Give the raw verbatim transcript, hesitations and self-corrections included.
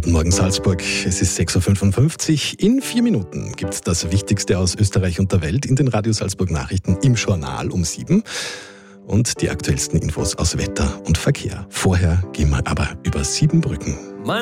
Guten Morgen Salzburg, es ist sechs Uhr fünfundfünfzig. In vier Minuten gibt es das Wichtigste aus Österreich und der Welt in den Radio Salzburg Nachrichten im Journal um sieben und die aktuellsten Infos aus Wetter und Verkehr. Vorher gehen wir aber über sieben Brücken.